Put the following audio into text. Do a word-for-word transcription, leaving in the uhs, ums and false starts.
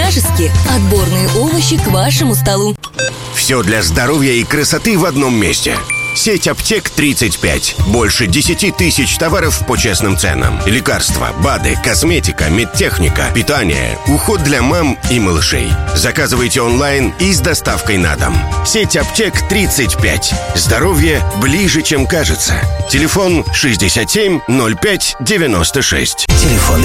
по-монашески. Отборные овощи к вашему столу. Все для здоровья и красоты в одном месте. Сеть аптек тридцать пять. Больше десяти тысяч товаров по честным ценам. Лекарства, БАДы, косметика, медтехника, питание, уход для мам и малышей. Заказывайте онлайн и с доставкой на дом. Сеть аптек тридцать пять. Здоровье ближе, чем кажется. Телефон шестьдесят семь ноль пять девяносто шесть. Телефон